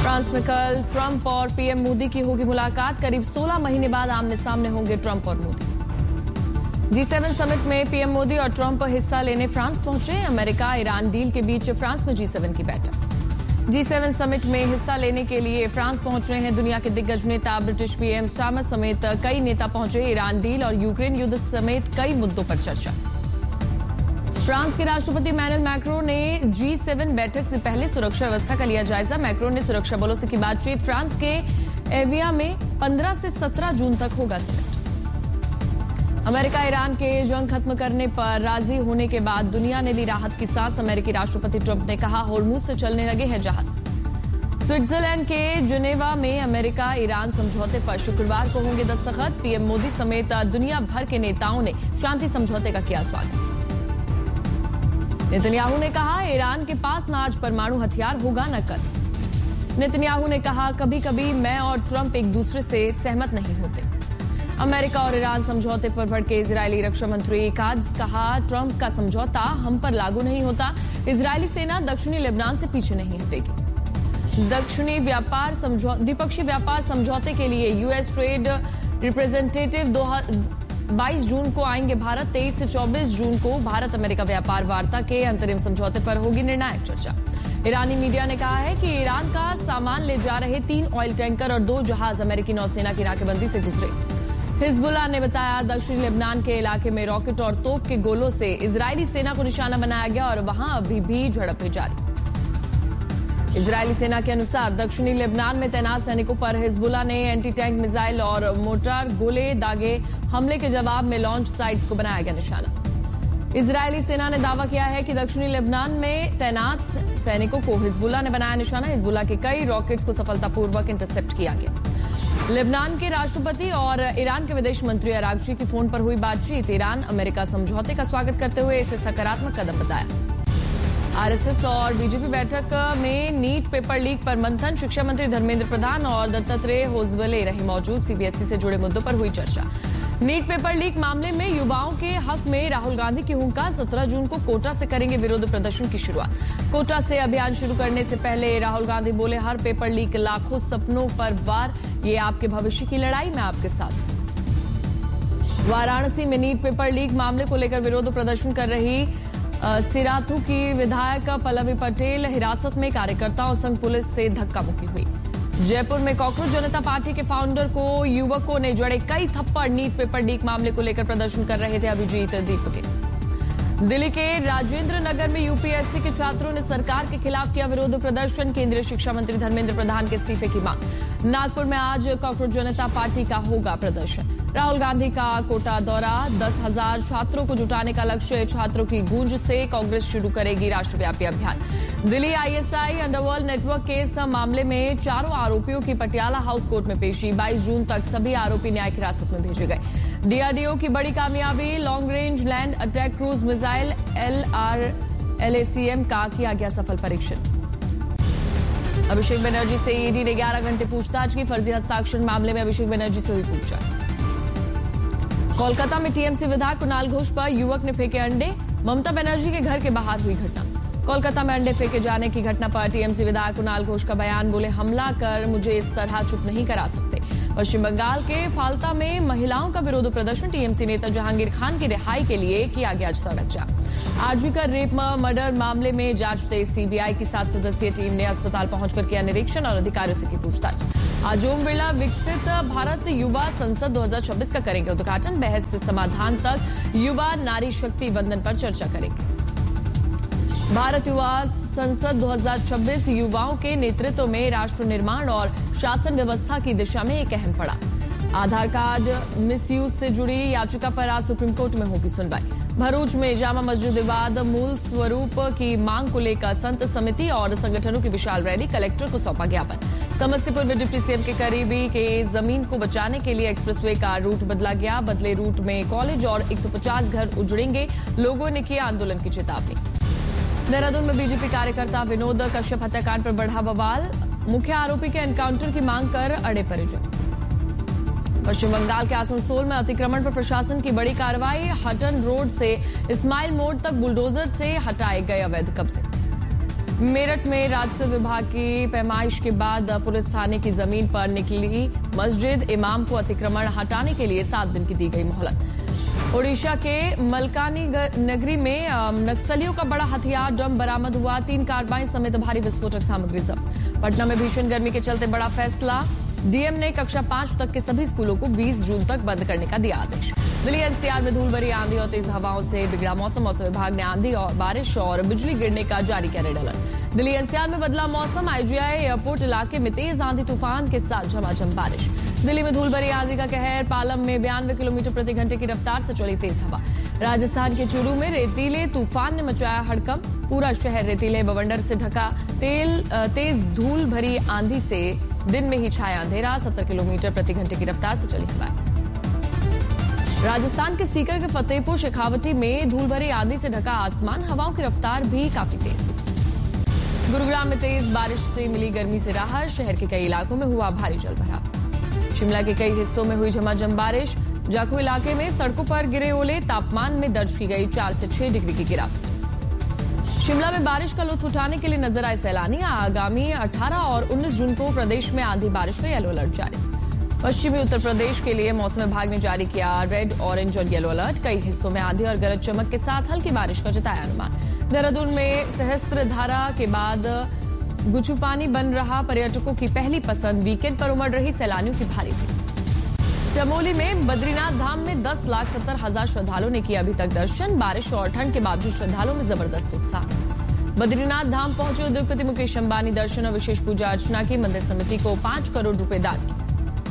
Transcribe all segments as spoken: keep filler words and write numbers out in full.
France में कल Trump और पीएम मोदी की होगी मुलाकात। करीब सोलह महीने बाद आमने सामने होंगे ट्रंप और मोदी। जी सेवन समिट में पीएम मोदी और ट्रंप हिस्सा लेने फ्रांस पहुंचे। अमेरिका ईरान डील के बीच फ्रांस में जी सेवन की बैठक। जी सेवन समिट में हिस्सा लेने के लिए फ्रांस पहुंच रहे हैं दुनिया के दिग्गज नेता। ब्रिटिश पीएम स्टारमर समेत कई नेता पहुंचे। ईरान डील और यूक्रेन युद्ध समेत कई मुद्दों पर चर्चा। फ्रांस के राष्ट्रपति इमैनुअल मैक्रों ने जी सेवन बैठक से पहले सुरक्षा व्यवस्था का लिया जायजा। मैक्रों ने सुरक्षा बलों से की बातचीत। फ्रांस के एविया में पंद्रह से सत्रह जून तक होगा समिट। अमेरिका ईरान के जंग खत्म करने पर राजी होने के बाद दुनिया ने ली राहत की सांस। अमेरिकी राष्ट्रपति ट्रंप ने कहा होर्मुज से चलने लगे हैं जहाज। स्विट्जरलैंड के जिनेवा में अमेरिका ईरान समझौते पर शुक्रवार को होंगे दस्तखत। पीएम मोदी समेत दुनिया भर के नेताओं ने शांति समझौते का किया स्वागत। नेतन्याहू ने कहा ईरान के पास न आज परमाणु हथियार होगा न कल। नेतन्याहू ने कहा कभी कभी मैं और ट्रंप एक दूसरे से सहमत नहीं होते। अमेरिका और ईरान समझौते पर भड़के इजरायली रक्षा मंत्री काट्ज। कहा ट्रंप का समझौता हम पर लागू नहीं होता। इजरायली सेना दक्षिणी लेबनान से पीछे नहीं हटेगी। दक्षिणी व्यापार समझौते द्विपक्षीय व्यापार समझौते के लिए यूएस ट्रेड रिप्रेजेंटेटिव बाईस जून को आएंगे भारत। तेईस से चौबीस जून को भारत अमेरिका व्यापार वार्ता के अंतरिम समझौते पर होगी निर्णायक चर्चा। ईरानी मीडिया ने कहा है कि ईरान का सामान ले जा रहे तीन ऑयल टैंकर और दो जहाज अमेरिकी नौसेना की नाकेबंदी से गुजरे। हिजबुल्लाह ने बताया दक्षिणी लेबनान के इलाके में रॉकेट और तोप के गोलों से इजरायली सेना को निशाना बनाया गया और वहां अभी भी झड़पें जारी। इजरायली सेना के अनुसार दक्षिणी लेबनान में तैनात सैनिकों पर हिजबुल्लाह ने एंटी टैंक मिसाइल और मोर्टार गोले दागे। हमले के जवाब में लॉन्च साइट्स को बनाया गया निशाना। इजरायली सेना ने दावा किया है कि दक्षिणी लेबनान में तैनात सैनिकों को हिजबुल्लाह ने बनाया निशाना। हिजबुल्लाह के कई रॉकेट्स को सफलतापूर्वक इंटरसेप्ट किया गया। लेबनान के राष्ट्रपति और ईरान के विदेश मंत्री अरागची की फोन पर हुई बातचीत। ईरान अमेरिका समझौते का स्वागत करते हुए इसे सकारात्मक कदम बताया। आरएसएस और बीजेपी बैठक में नीट पेपर लीक पर मंथन। शिक्षा मंत्री धर्मेंद्र प्रधान और दत्तात्रेय होसबले रहे मौजूद। सीबीएसई से जुड़े मुद्दों पर हुई चर्चा। नीट पेपर लीक मामले में युवाओं के हक में राहुल गांधी की हुंकार। सत्रह जून को कोटा से करेंगे विरोध प्रदर्शन की शुरुआत। कोटा से अभियान शुरू करने से पहले राहुल गांधी बोले हर पेपर लीक लाखों सपनों पर वार। ये आपके भविष्य की लड़ाई, मैं आपके साथ। वाराणसी में नीट पेपर लीक मामले को लेकर विरोध प्रदर्शन कर रही सिराथू की विधायक पल्लवी पटेल हिरासत में। कार्यकर्ताओं संग पुलिस से धक्का मुक्की हुई। जयपुर में कॉकरोच जनता पार्टी के फाउंडर को युवकों ने जड़े कई थप्पड़। नीट पेपर लीक मामले को लेकर प्रदर्शन कर रहे थे अभिजीत दीपके। दिल्ली के राजेंद्र नगर में यूपीएससी के छात्रों ने सरकार के खिलाफ किया विरोध प्रदर्शन। केंद्रीय शिक्षा मंत्री धर्मेंद्र प्रधान के इस्तीफे की मांग। नागपुर में आज कॉकरोच जनता पार्टी का होगा प्रदर्शन। राहुल गांधी का कोटा दौरा। दस हजार छात्रों को जुटाने का लक्ष्य। छात्रों की गूंज से कांग्रेस शुरू करेगी राष्ट्रव्यापी अभियान। Delhi ISI underworld network case मामले में चारों आरोपियों की पटियाला हाउस कोर्ट में पेशी। बाईस जून तक सभी आरोपी न्यायिक हिरासत में भेजे गए। डीआरडीओ की बड़ी कामयाबी। Long range land attack cruise missile L R L A C M का किया गया सफल परीक्षण। अभिषेक बनर्जी से ईडी ने ग्यारह घंटे पूछताछ की। फर्जी हस्ताक्षर मामले में अभिषेक बनर्जी से हुई पूछताछ। कोलकाता में टीएमसी विधायक कुणाल घोष पर युवक ने फेंके अंडे। ममता बनर्जी के घर के बाहर हुई घटना। कोलकाता में अंडे फेंके जाने की घटना पर टीएमसी विधायक कुणाल घोष का बयान। बोले हमला कर मुझे इस तरह चुप नहीं करा सकते। पश्चिम बंगाल के फाल्ता में महिलाओं का विरोध प्रदर्शन। टीएमसी नेता जहांगीर खान की रिहाई के लिए किया गया सड़क जाम। आरजी का रेप मर्डर मामले में जांच तेज। सीबीआई की सात सदस्यीय टीम ने अस्पताल पहुंचकर किया निरीक्षण और अधिकारियों से की पूछताछ। आज ओम बिरला विकसित भारत युवा संसद दो हज़ार छब्बीस का करेंगे उद्घाटन। बहस से समाधान तक युवा नारी शक्ति वंदन पर चर्चा करेंगे। भारत युवा संसद दो हज़ार छब्बीस युवाओं के नेतृत्व में राष्ट्र निर्माण और शासन व्यवस्था की दिशा में एक अहम पड़ाव। आधार कार्ड मिसयूज से जुड़ी याचिका पर आज सुप्रीम कोर्ट में होगी सुनवाई। भरूच में जामा मस्जिद विवाद मूल स्वरूप की मांग को लेकर संत समिति और संगठनों की विशाल रैली। कलेक्टर को सौंपा ज्ञापन। समस्तीपुर में डिप्टी सीएम के करीबी के जमीन को बचाने के लिए एक्सप्रेसवे का रूट बदला गया। बदले रूट में कॉलेज और एक सौ पचास घर उजड़ेंगे। लोगों ने किया आंदोलन की चेतावनी। देहरादून में बीजेपी कार्यकर्ता विनोद कश्यप हत्याकांड पर बढ़ा बवाल। मुख्य आरोपी के एनकाउंटर की मांग कर अड़े परिजन। पश्चिम बंगाल के आसनसोल में अतिक्रमण पर प्रशासन की बड़ी कार्रवाई। हटन रोड से इस्माइल मोड़ तक बुलडोजर से हटाए गए अवैध कब्जे। मेरठ में राजस्व विभाग की पैमाइश के बाद पुलिस थाने की जमीन पर निकली मस्जिद इमाम को अतिक्रमण हटाने के लिए सात दिन की दी गई मोहलत। ओडिशा के मलकानी नगरी में नक्सलियों का बड़ा हथियार ड्रम बरामद हुआ। तीन कार्बाइन समेत भारी विस्फोटक सामग्री जब्त। पटना में भीषण गर्मी के चलते बड़ा फैसला, डीएम ने कक्षा पांच तक के सभी स्कूलों को बीस जून तक बंद करने का दिया आदेश। दिल्ली एनसीआर में धूल भरी आंधी और तेज हवाओं से बिगड़ा मौसम। मौसम विभाग ने आंधी और बारिश और बिजली गिरने का जारी किया रेड अलर्ट। दिल्ली एनसीआर में बदला मौसम, आईजीआई एयरपोर्ट इलाके में तेज आंधी तूफान के साथ झमाझम बारिश। दिल्ली में धूल भरी आंधी का कहर, पालम में बयानवे किलोमीटर प्रति घंटे की रफ्तार से चली तेज हवा। राजस्थान के चूरू में रेतीले तूफान ने मचाया हड़कंप, पूरा शहर रेतीले बवंडर से ढका। तेल तेज धूल भरी आंधी से दिन में ही छाया अंधेरा, सत्तर किलोमीटर प्रति घंटे की रफ्तार से चली हवा। राजस्थान के सीकर के फतेहपुर शेखावटी में धूल भरी आंधी से ढका आसमान, हवाओं की रफ्तार भी काफी तेज हुई। गुरुग्राम में तेज बारिश से मिली गर्मी से राहत, शहर के कई इलाकों में हुआ भारी जलभराव। शिमला के कई हिस्सों में हुई झमाझम बारिश। जाखू इलाके में सड़कों पर गिरे ओले, तापमान में दर्ज की गई चार से छह डिग्री की गिरावट। शिमला में बारिश का लुत्फ उठाने के लिए नजर आए सैलानी। आगामी अठारह और उन्नीस जून को प्रदेश में आंधी बारिश का येलो अलर्ट जारी। पश्चिमी उत्तर प्रदेश के लिए मौसम विभाग ने जारी किया रेड, ऑरेंज और येलो अलर्ट। कई हिस्सों में आंधी और गरज चमक के साथ हल्की बारिश का जताया अनुमान। देहरादून में सहस्त्रधारा के बाद गुचुपानी बन रहा पर्यटकों की पहली पसंद, वीकेंड पर उमड़ रही सैलानियों की भारी भीड़। चमोली में बद्रीनाथ धाम में दस लाख सत्तर हजार श्रद्धालुओं ने किया अभी तक दर्शन। बारिश और ठंड के बावजूद श्रद्धालुओं में जबरदस्त उत्साह। बद्रीनाथ धाम पहुंचे उद्योगपति मुकेश अंबानी, दर्शन और विशेष पूजा अर्चना की। मंदिर समिति को पांच करोड़ रुपए दान किए।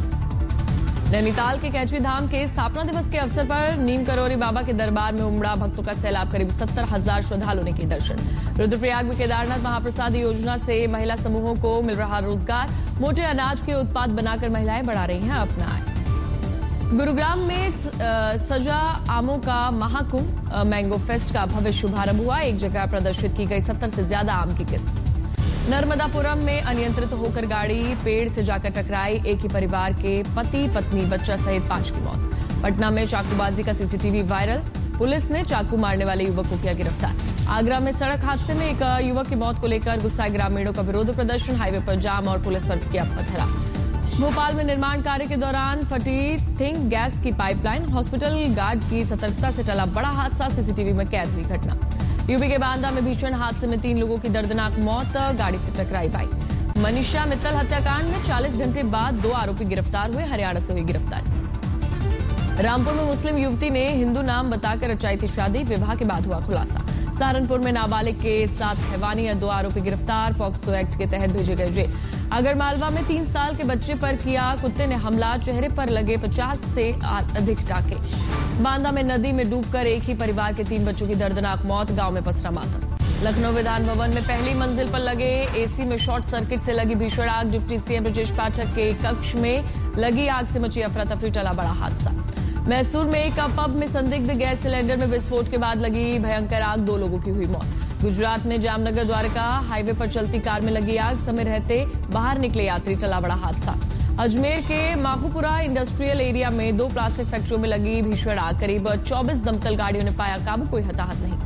नैनीताल के कैची धाम के स्थापना दिवस के अवसर पर नीम करोरी बाबा के दरबार में उमड़ा भक्तों का सैलाब। करीब सत्तर हजार श्रद्धालुओं ने किए दर्शन। रुद्रप्रयाग में केदारनाथ महाप्रसाद योजना से महिला समूहों को मिल रहा रोजगार। मोटे अनाज के उत्पाद बनाकर महिलाएं बढ़ा रही हैं अपना आय। गुरुग्राम में सजा आमों का महाकुंभ मैंगो फेस्ट का भव्य शुभारंभ हुआ। एक जगह प्रदर्शित की गई सत्तर से ज्यादा आम की किस्म। नर्मदापुरम में अनियंत्रित होकर गाड़ी पेड़ से जाकर टकराई। एक ही परिवार के पति पत्नी बच्चा सहित पांच की मौत। पटना में चाकूबाजी का सीसीटीवी वायरल, पुलिस ने चाकू मारने वाले युवक को किया गिरफ्तार। आगरा में सड़क हादसे में एक युवक की मौत को लेकर गुस्साए ग्रामीणों का विरोध प्रदर्शन। हाईवे पर जाम और पुलिस पर किया पथराव। भोपाल में निर्माण कार्य के दौरान फटी थिंक गैस की पाइपलाइन, हॉस्पिटल गार्ड की सतर्कता से टला बड़ा हादसा। सीसीटीवी में कैद हुई घटना। यूपी के बांदा में भीषण हादसे में तीन लोगों की दर्दनाक मौत, गाड़ी से टकराई बाइक। मनीषा मित्तल हत्याकांड में चालीस घंटे बाद दो आरोपी गिरफ्तार हुए, हरियाणा से हुई गिरफ्तारी। रामपुर में मुस्लिम युवती ने हिंदू नाम बताकर रचाई थी शादी, विवाह के बाद हुआ खुलासा। सहारनपुर में नाबालिग के साथ हैवानी, दो आरोपी गिरफ्तार, पॉक्सो एक्ट के तहत भेजे गए जेल। आगरमालवा में तीन साल के बच्चे पर किया कुत्ते ने हमला, चेहरे पर लगे पचास से अधिक टाके। बांदा में नदी में डूबकर एक ही परिवार के तीन बच्चों की दर्दनाक मौत, गांव में पसरा मातम। लखनऊ विधान भवन में पहली मंजिल पर लगे एसी में शॉर्ट सर्किट से लगी भीषण आग, डिप्टी सीएम ब्रजेश पाठक के कक्ष में लगी आग से मची अफरा तफरी, टला बड़ा हादसा। मैसूर में एक पब में संदिग्ध गैस सिलेंडर में विस्फोट के बाद लगी भयंकर आग, दो लोगों की हुई मौत। गुजरात में जामनगर द्वारका हाईवे पर चलती कार में लगी आग, समय रहते बाहर निकले यात्री, टला बड़ा हादसा। अजमेर के माहूपुरा इंडस्ट्रियल एरिया में दो प्लास्टिक फैक्ट्रियों में लगी भीषण आग, करीब चौबीस दमकल गाड़ियों ने पाया काबू, कोई हताहत नहीं।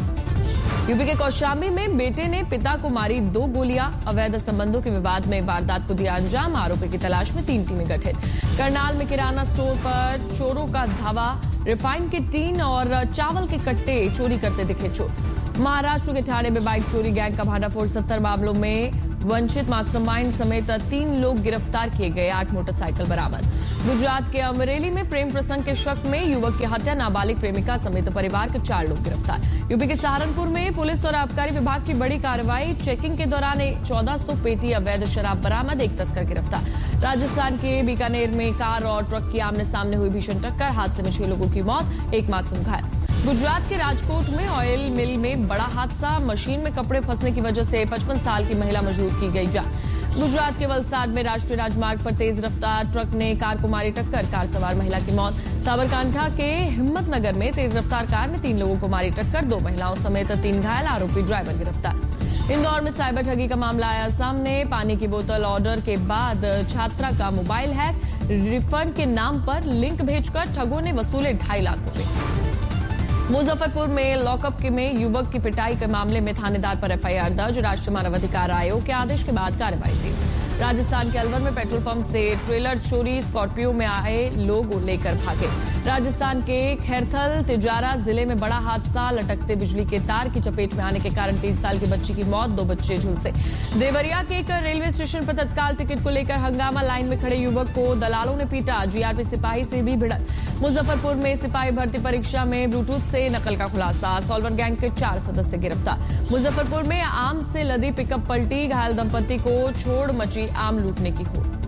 यूपी के कौशाम्बी में बेटे ने पिता को मारी दो गोलियां, अवैध संबंधों के विवाद में वारदात को दिया अंजाम, आरोपी की तलाश में तीन टीमें गठित। करनाल में किराना स्टोर पर चोरों का धावा, रिफाइंड के टीन और चावल के कट्टे चोरी करते दिखे चोर। महाराष्ट्र के ठाणे में बाइक चोरी गैंग का भांडाफोड़, सत्तर मामलों में वंचित मास्टरमाइंड समेत तीन लोग गिरफ्तार किए गए, आठ मोटरसाइकिल बरामद। गुजरात के अमरेली में प्रेम प्रसंग के शक में युवक की हत्या, नाबालिग प्रेमिका समेत परिवार के चार लोग गिरफ्तार। यूपी के सहारनपुर में पुलिस और आबकारी विभाग की बड़ी कार्रवाई, चेकिंग के दौरान चौदह सौ पेटी अवैध शराब बरामद, एक तस्कर गिरफ्तार। राजस्थान के बीकानेर में कार और ट्रक की आमने सामने हुई भीषण टक्कर, हादसे में छह लोगों की मौत, एक मासूम घायल। गुजरात के राजकोट में ऑयल मिल में बड़ा हादसा, मशीन में कपड़े फंसने की वजह से पचपन साल की महिला मजदूर की गई जान। गुजरात के वलसाड में राष्ट्रीय राजमार्ग पर तेज रफ्तार ट्रक ने कार को मारी टक्कर, कार सवार महिला की मौत। साबरकांठा के हिम्मतनगर में तेज रफ्तार कार ने तीन लोगों को मारी टक्कर, दो महिलाओं समेत तीन घायल, आरोपी ड्राइवर गिरफ्तार। इंदौर में साइबर ठगी का मामला आया सामने, पानी की बोतल ऑर्डर के बाद छात्रा का मोबाइल हैक, रिफंड के नाम पर लिंक भेजकर ठगों ने वसूले ढाई लाख रुपए। मुजफ्फरपुर में लॉकअप के में युवक की पिटाई के मामले में थानेदार पर एफआईआर दर्ज। राष्ट्रीय मानवाधिकार आयोग के आदेश के बाद कार्रवाई तेज। राजस्थान के अलवर में पेट्रोल पंप से ट्रेलर चोरी, स्कॉर्पियो में आए लोग लेकर भागे। राजस्थान के खैरथल तिजारा जिले में बड़ा हादसा, लटकते बिजली के तार की चपेट में आने के कारण तेईस साल की बच्ची की मौत, दो बच्चे झुलसे। देवरिया के एक रेलवे स्टेशन पर तत्काल टिकट को लेकर हंगामा, लाइन में खड़े युवक को दलालों ने पीटा, जीआरपी सिपाही से भी भिड़ंत। मुजफ्फरपुर में सिपाही भर्ती परीक्षा में ब्लूटूथ से नकल का खुलासा, सॉल्वर गैंग के चार सदस्य गिरफ्तार। मुजफ्फरपुर में आम से लदी पिकअप पलटी, घायल दंपति को छोड़ मची आम लूटने की होड़।